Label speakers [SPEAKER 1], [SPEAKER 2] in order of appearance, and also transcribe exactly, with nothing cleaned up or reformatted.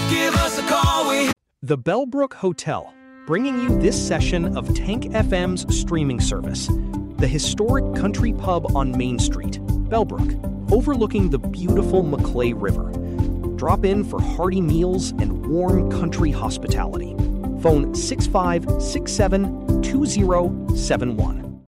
[SPEAKER 1] give us a call. We
[SPEAKER 2] The Bellbrook Hotel, bringing you this session of Tank F M's streaming service. The historic country pub on Main Street, Bellbrook, overlooking the beautiful Maclay River. Drop in for hearty meals and warm country hospitality. Phone six five six seven two zero seven one.